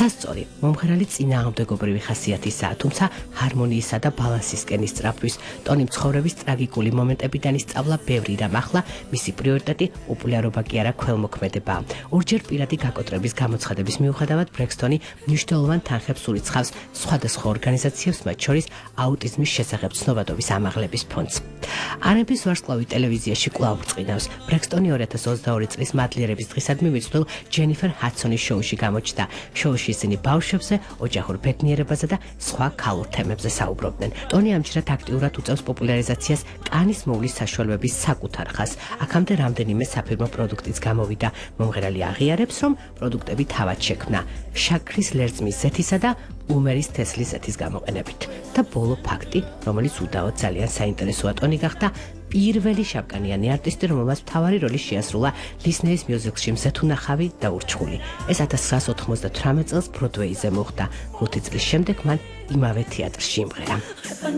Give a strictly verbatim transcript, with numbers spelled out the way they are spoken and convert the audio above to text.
სასწორი მომღერალი წინააღმდეგობრივი ხასიათისაა, თუმცა ჰარმონიისა და ბალანსისკენ ისწრაფვის. ტონი მცხოვრების ტრაგიკული მომენტებიდან ისწავლა ბევრი რამ, ახლა მისი პრიორიტეტი პოპულარობა კი არა, ქველმოქმედებაა. ორჯერ პირადი გაკოტრების გამოცხადების მიუხედავად ბრექსტონი მნიშვნელოვან თანხებს ურიცხავს სხვადასხვა ორგანიზაციებს, მათ შორის აუტიზმის შესახებ ცნობადობის ამაღლების ფონდს. არების ვარსკვლავი ტელევიზიაში კვლავ ბრწყინავს. ბრექსტონი ორი ათას ოცდაორი წლის მადლიერების დღისადმი მიწვდილ ჯენიფერ ჰადსონის შოუში გამოჩნდა. შოუში ისინი ბავშვებზე, ოჯახურ ბედნიერებაზე და სხვა ქალურ თემებზე საუბრობდნენ. ტონი ამჯერად აქტიურად უწევს პოპულარიზაციას კანის მოვლის საშუალებების საკუთარ ხაზს. აქამდე რამდენიმე საფირმო პროდუქტიც გამოვიდა. მომღერალი აღიარებს, რომ პროდუქტები თავად შექმნა შაქრის ლერწმის ზეთისა და უმერის თესლის ზეთის გამოყენებით. და ბოლო ფაქტი, რომელიც უდავოდ ძალიან საინტერესოა, ტონი გახდა პირველი შავკანიანი არტისტი, რომელმაც მთავარი როლი შეასრულა დისნეის მიუზიკლში მზეთუნახავი და ურჩხული. ეს ათას ცხრაას ოთხმოცდათვრამეტ წელს ბროდვეიზე მოხდა. ხუთი წლის შემდეგ მან იმავე თეატრში იმღერა.